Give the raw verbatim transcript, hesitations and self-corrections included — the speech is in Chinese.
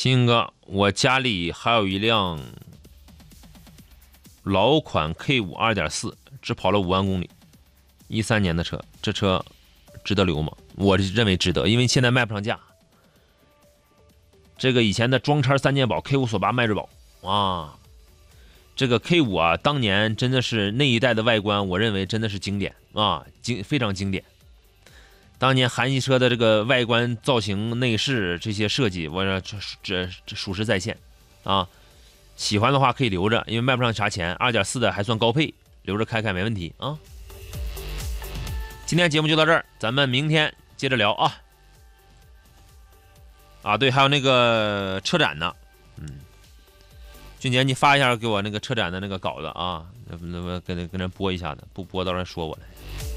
鑫哥，我家里还有一辆老款 K 五 二点四，只跑了五万公里，一三年的车，这车值得留吗？我认为值得，因为现在卖不上价。这个以前的装叉三件宝 K 五 索八迈锐宝啊，这个 K 五 啊，当年真的是那一代的外观，我认为真的是经典啊，经非常经典。当年韩系车的这个外观造型、内饰这些设计，我这这这属实在线啊。喜欢的话可以留着，因为卖不上啥钱。二点四的还算高配，留着开开没问题啊。今天节目就到这儿，咱们明天接着聊啊。啊，对，还有那个车展呢，嗯，俊杰，你发一下给我那个车展的那个稿子啊，那那跟跟人播一下子，不播到时候说我来。